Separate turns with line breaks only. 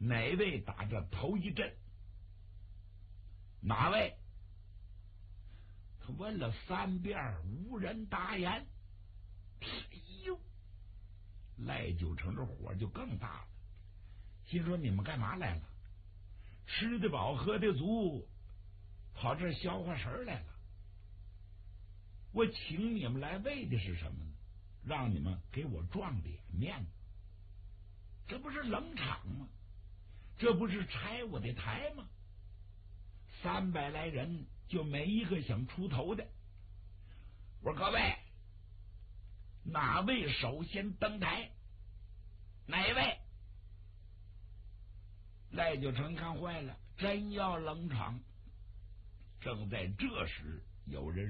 哪位打这头一阵？哪位？他问了3遍，无人答言。哎呦，赖九成这火就更大了，心说你们干嘛来了？吃得饱喝得足，跑这消化神来了。我请你们来为的是什么呢？让你们给我撞脸面子，这不是冷场吗？这不是拆我的台吗？300来人就没一个想出头的。我说各位，哪位首先登台？哪位？赖九成看坏了，真要冷场。正在这时，有人